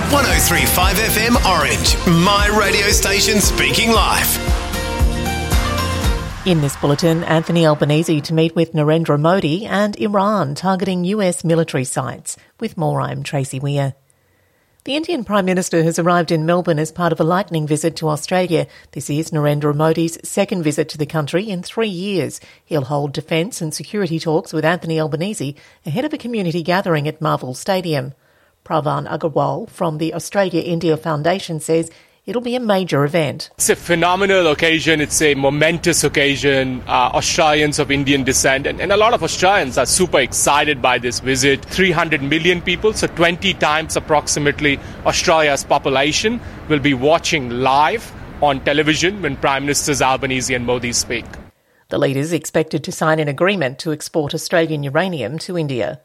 103.5 FM Orange, my radio station speaking live. In this bulletin, Anthony Albanese to meet with Narendra Modi and Iran targeting US military sites. With more, I'm Tracy Weir. The Indian Prime Minister has arrived in Melbourne as part of a lightning visit to Australia. This is Narendra Modi's second visit to the country in 3 years. He'll hold defence and security talks with Anthony Albanese ahead of a community gathering at Marvel Stadium. Pravan Agarwal from the Australia-India Foundation says it'll be a major event. It's a phenomenal occasion. It's a momentous occasion. Australians of Indian descent and a lot of Australians are super excited by this visit. 300 million people, so 20 times approximately Australia's population, will be watching live on television when Prime Ministers Albanese and Modi speak. The leaders expected to sign an agreement to export Australian uranium to India.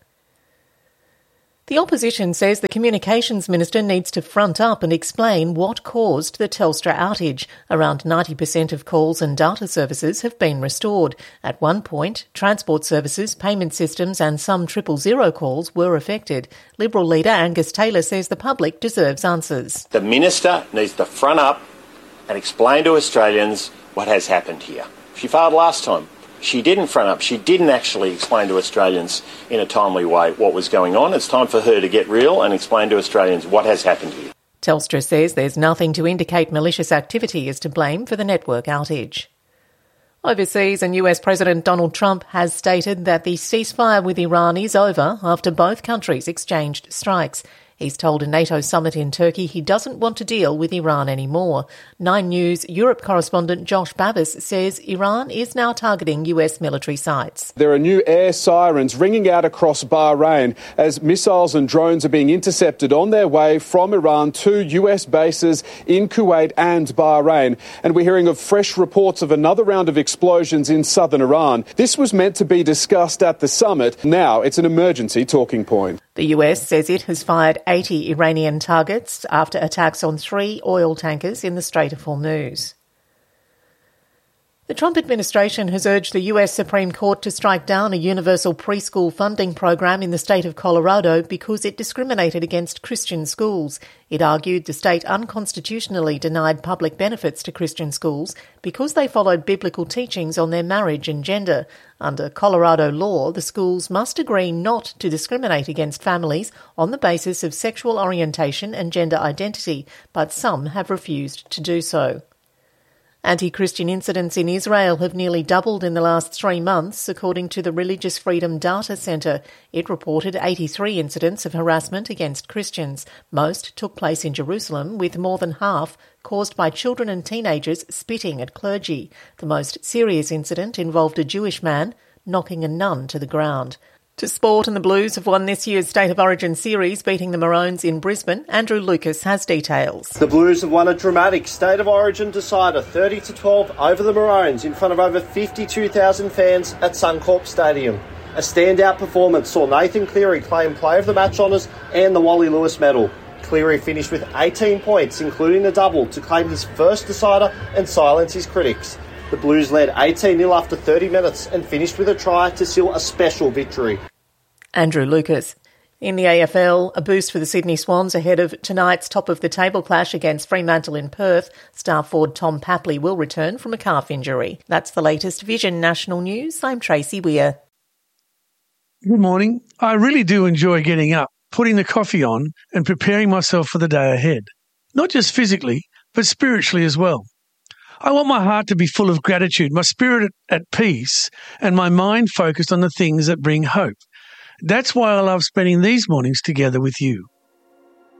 The opposition says the Communications Minister needs to front up and explain what caused the Telstra outage. Around 90% of calls and data services have been restored. At one point, transport services, payment systems and some 000 calls were affected. Liberal leader Angus Taylor says the public deserves answers. The Minister needs to front up and explain to Australians what has happened here. She failed last time. She didn't front up. She didn't actually explain to Australians in a timely way what was going on. It's time for her to get real and explain to Australians what has happened here. Telstra says there's nothing to indicate malicious activity is to blame for the network outage. Overseas, and US President Donald Trump has stated that the ceasefire with Iran is over after both countries exchanged strikes. He's told a NATO summit in Turkey he doesn't want to deal with Iran anymore. 9 News Europe correspondent Josh Babbis says Iran is now targeting US military sites. There are new air sirens ringing out across Bahrain as missiles and drones are being intercepted on their way from Iran to US bases in Kuwait and Bahrain. And we're hearing of fresh reports of another round of explosions in southern Iran. This was meant to be discussed at the summit. Now it's an emergency talking point. The US says it has fired 80 Iranian targets after attacks on 3 oil tankers in the Strait of Hormuz. The Trump administration has urged the US Supreme Court to strike down a universal preschool funding program in the state of Colorado because it discriminated against Christian schools. It argued the state unconstitutionally denied public benefits to Christian schools because they followed biblical teachings on their marriage and gender. Under Colorado law, the schools must agree not to discriminate against families on the basis of sexual orientation and gender identity, but some have refused to do so. Anti-Christian incidents in Israel have nearly doubled in the last 3 months, according to the Religious Freedom Data Centre. It reported 83 incidents of harassment against Christians. Most took place in Jerusalem, with more than half caused by children and teenagers spitting at clergy. The most serious incident involved a Jewish man knocking a nun to the ground. To sport, and the Blues have won this year's State of Origin series, beating the Maroons in Brisbane. Andrew Lucas has details. The Blues have won a dramatic State of Origin decider 30-12 over the Maroons in front of over 52,000 fans at Suncorp Stadium. A standout performance saw Nathan Cleary claim Player of the Match honours and the Wally Lewis medal. Cleary finished with 18 points, including the double, to claim his first decider and silence his critics. The Blues led 18-0 after 30 minutes and finished with a try to seal a special victory. Andrew Lucas. In the AFL, a boost for the Sydney Swans ahead of tonight's top-of-the-table clash against Fremantle in Perth. Star forward Tom Papley will return from a calf injury. That's the latest Vision National News. I'm Tracy Weir. Good morning. I really do enjoy getting up, putting the coffee on and preparing myself for the day ahead. Not just physically, but spiritually as well. I want my heart to be full of gratitude, my spirit at peace, and my mind focused on the things that bring hope. That's why I love spending these mornings together with you.